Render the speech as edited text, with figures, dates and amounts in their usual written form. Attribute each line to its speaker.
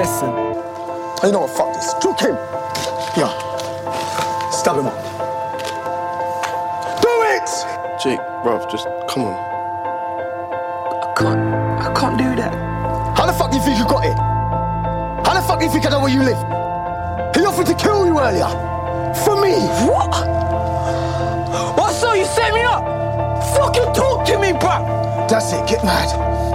Speaker 1: Listen.
Speaker 2: You know what, fuck this. Juke him. Yeah. Stab him up. Do it!
Speaker 3: Jake, bruv, just come on.
Speaker 1: I can't do that.
Speaker 2: How the fuck do you think you got it? How the fuck do you think I know where you live? He offered to kill you earlier. For me.
Speaker 1: What? What, so you set me up? Fucking talk to me, bruv.
Speaker 2: That's it, get mad.